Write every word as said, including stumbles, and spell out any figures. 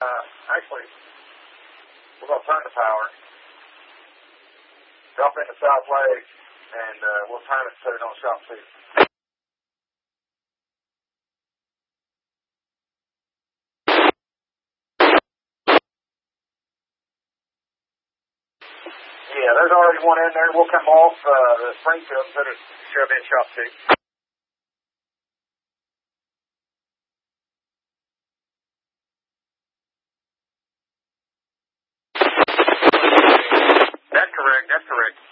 Uh, actually, we're going to turn the power, drop in the south leg, and uh, we'll time it so it don't shop too. Yeah, there's already one in there. We'll come off uh, the Springfield and put it shove in shop two. That's correct. That's correct.